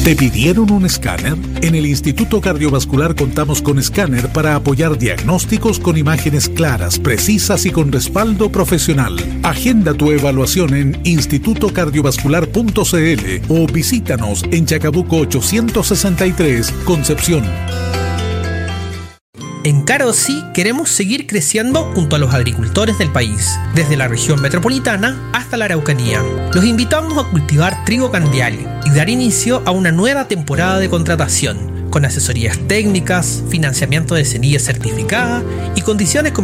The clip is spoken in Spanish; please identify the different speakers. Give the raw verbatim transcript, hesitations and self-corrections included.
Speaker 1: ¿Te pidieron un escáner? En el Instituto Cardiovascular contamos con escáner para apoyar diagnósticos con imágenes claras, precisas y con respaldo profesional. Agenda tu evaluación en instituto cardiovascular punto c l o visítanos en Chacabuco ochocientos sesenta y tres, Concepción.
Speaker 2: En Carosí queremos seguir creciendo junto a los agricultores del país, desde la región metropolitana hasta la Araucanía. Los invitamos a cultivar trigo candial y dar inicio a una nueva temporada de contratación, con asesorías técnicas, financiamiento de semillas certificadas y condiciones